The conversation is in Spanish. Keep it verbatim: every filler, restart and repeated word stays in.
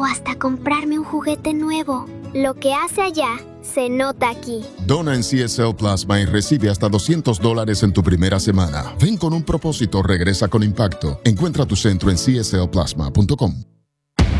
o hasta comprarme un juguete nuevo. Lo que hace allá se nota aquí. Dona en C S L Plasma y recibe hasta doscientos dólares en tu primera semana. Ven con un propósito, regresa con impacto. Encuentra tu centro en c s l plasma punto com.